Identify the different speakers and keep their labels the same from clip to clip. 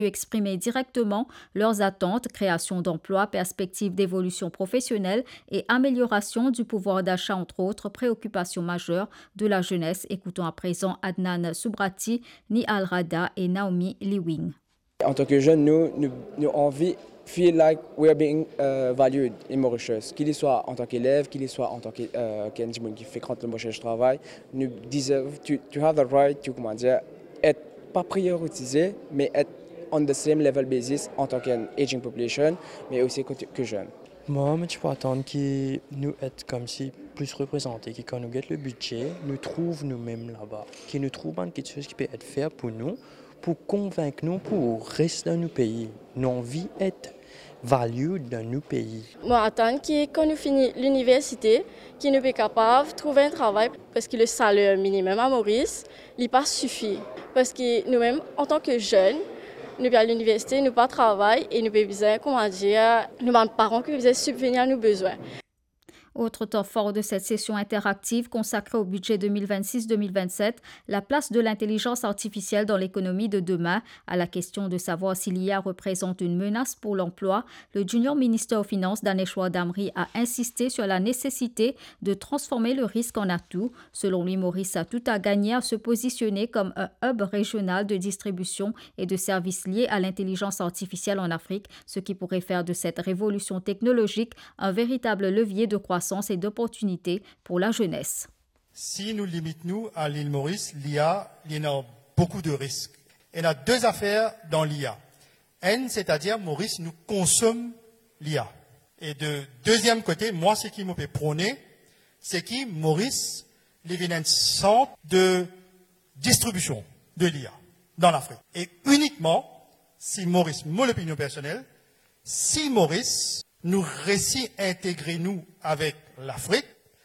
Speaker 1: exprimer directement leurs attentes, création d'emplois, perspectives d'évolution professionnelle et amélioration du pouvoir d'achat, entre autres préoccupations majeures de la jeunesse. Écoutons à présent Adnan Soubrati, Nihal Rada et Naomi Liwing.
Speaker 2: En tant que jeunes, nous envie feel like we are being valued in Mauritius. Qu'il soit en tant qu'élève, qu'il soit en tant qu'individu qui fait quand le Mauritius travail, nous deserve to have the right to, comment dire, être pas prioritisé, mais être on the same level basis en tant qu'aging population, mais aussi que jeune.
Speaker 3: Moi, je peux attendre qu'ils nous aident comme si plus représentés, qui quand nous gagnons le budget, nous trouvent nous-mêmes là-bas, qui nous trouvent quelque chose qui peut être fait pour nous, pour convaincre nous, pour rester dans nos pays. Nous envie d'être valued dans nos pays.
Speaker 4: Moi, attendre que quand nous finissons l'université, qu'ils nous soient capables de trouver un travail, parce que le salaire minimum à Maurice, il pas suffit. Parce que nous-mêmes, en tant que jeunes, nous sommes à l'université, nous pas travail et nous avons besoin, comment dire, nous avons des parents qui besoin subvenir à nos besoins.
Speaker 1: Autre temps fort de cette session interactive consacrée au budget 2026-2027, la place de l'intelligence artificielle dans l'économie de demain. À la question de savoir si l'IA représente une menace pour l'emploi, le Junior Minister aux Finances, Daneshwar Damri, a insisté sur la nécessité de transformer le risque en atout. Selon lui, Maurice a tout à gagner à se positionner comme un hub régional de distribution et de services liés à l'intelligence artificielle en Afrique, ce qui pourrait faire de cette révolution technologique un véritable levier de croissance et d'opportunités pour la jeunesse.
Speaker 5: Si nous limitons à l'île Maurice, l'IA, il y a beaucoup de risques. Il y a deux affaires dans l'IA. C'est-à-dire Maurice nous consomme l'IA. Et de deuxième côté, moi, ce qui me fait prôner, c'est que Maurice, il y a un centre de distribution de l'IA dans l'Afrique. Et uniquement, si Maurice, mon opinion personnelle, si Maurice nous réussit à intégrer nous avec l'Afrique,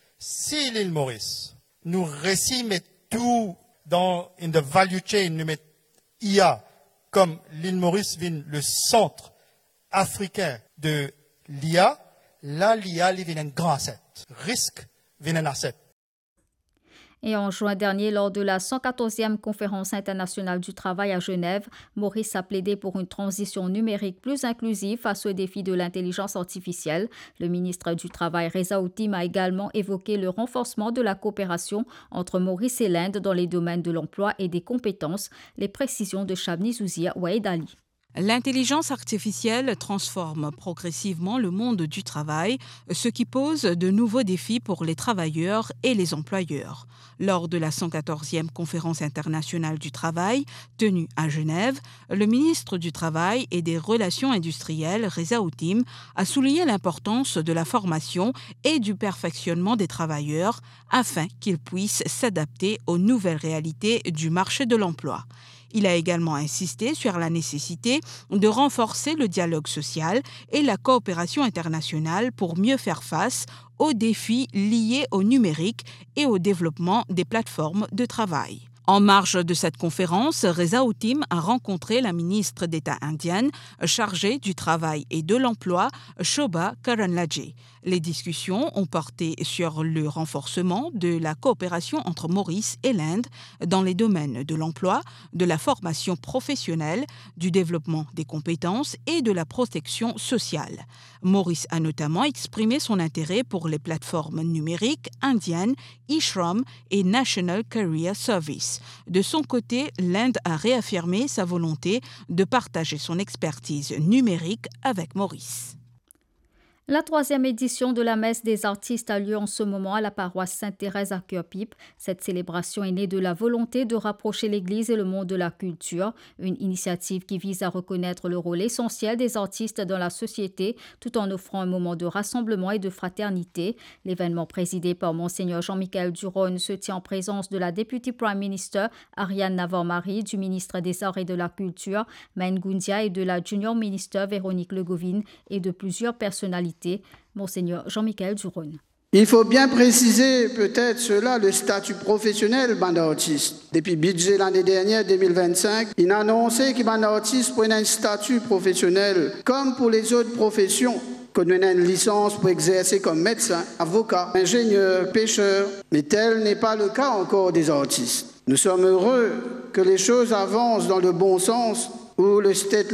Speaker 5: si l'île Maurice nous réussit à mettre tout dans in the value chain, nous mettre IA comme l'île Maurice vient le centre africain de l'IA, là l'IA vient un grand asset. Risque vient un asset.
Speaker 1: Et en juin dernier, lors de la 114e conférence internationale du travail à Genève, Maurice a plaidé pour une transition numérique plus inclusive face aux défis de l'intelligence artificielle. Le ministre du Travail, Reza Outim, a également évoqué le renforcement de la coopération entre Maurice et l'Inde dans les domaines de l'emploi et des compétences. Les précisions de Shabni Zouzia Ouaïd Ali.
Speaker 6: L'intelligence artificielle transforme progressivement le monde du travail, ce qui pose de nouveaux défis pour les travailleurs et les employeurs. Lors de la 114e conférence internationale du travail, tenue à Genève, le ministre du Travail et des Relations industrielles, Reza Outim, a souligné l'importance de la formation et du perfectionnement des travailleurs afin qu'ils puissent s'adapter aux nouvelles réalités du marché de l'emploi. Il a également insisté sur la nécessité de renforcer le dialogue social et la coopération internationale pour mieux faire face aux défis liés au numérique et au développement des plateformes de travail. En marge de cette conférence, Reza Outim a rencontré la ministre d'État indienne chargée du travail et de l'emploi, Shobha Karanlajee. Les discussions ont porté sur le renforcement de la coopération entre Maurice et l'Inde dans les domaines de l'emploi, de la formation professionnelle, du développement des compétences et de la protection sociale. Maurice a notamment exprimé son intérêt pour les plateformes numériques indiennes, eShram et National Career Service. De son côté, l'Inde a réaffirmé sa volonté de partager son expertise numérique avec Maurice.
Speaker 1: La 3e édition de la messe des artistes a lieu en ce moment à la paroisse Sainte-Thérèse à Cœur-Pipe. Cette célébration est née de la volonté de rapprocher l'Église et le monde de la culture, une initiative qui vise à reconnaître le rôle essentiel des artistes dans la société tout en offrant un moment de rassemblement et de fraternité. L'événement présidé par Monseigneur Jean-Michel Duron se tient en présence de la Deputy Prime Minister Ariane Navarre-Marie, du ministre des Arts et de la Culture Maïn Goundia et de la Junior Minister Véronique Legovine et de plusieurs personnalités. Monseigneur Jean-Michel Duron.
Speaker 7: Il faut bien préciser peut-être cela, le statut professionnel d'un artiste. Depuis le budget l'année dernière, 2025, il a annoncé que un artiste prenne un statut professionnel comme pour les autres professions, qu'on donne une licence pour exercer comme médecin, avocat, ingénieur, pêcheur. Mais tel n'est pas le cas encore des artistes. Nous sommes heureux que les choses avancent dans le bon sens, où le state